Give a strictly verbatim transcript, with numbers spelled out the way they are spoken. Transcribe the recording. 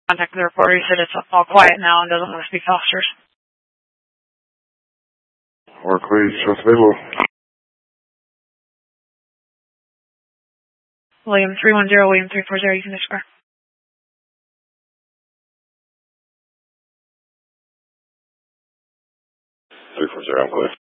Contacted the reporter. He said it's all quiet now and doesn't want to speak to officers. Work lead, what's available? William three one zero, William three four zero, you can discover. three four zero, I'm clear.